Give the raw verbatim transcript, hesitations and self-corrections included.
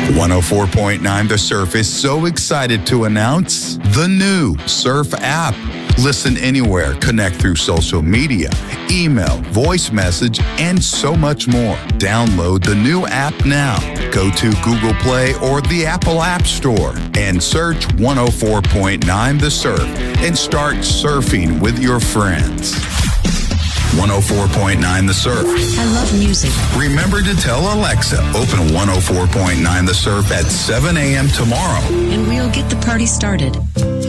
one oh four point nine The Surf is so excited to announce the new Surf app. Listen anywhere, connect through social media, email, voice message, and so much more. Download the new app now. Go to Google Play or the Apple App Store and search one oh four point nine The Surf and start surfing with your friends. one oh four point nine The Surf. I love music. Remember to tell Alexa, open one oh four point nine The Surf at seven a.m. tomorrow. And we'll get the party started.